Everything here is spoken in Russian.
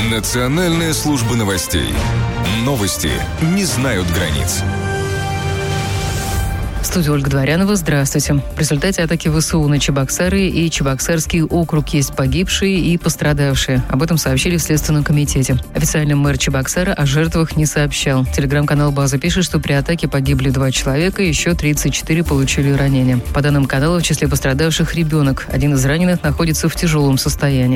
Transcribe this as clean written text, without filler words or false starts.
Национальная служба новостей. Новости не знают границ. В студии Ольга Дворянова. Здравствуйте. В результате атаки ВСУ на Чебоксары и Чебоксарский округ есть погибшие и пострадавшие. Об этом сообщили в Следственном комитете. Официально мэр Чебоксара о жертвах не сообщал. Телеграм-канал «База» пишет, что при атаке погибли 2 человека, еще 34 получили ранения. По данным канала, в числе пострадавших ребенок. Один из раненых находится в тяжелом состоянии.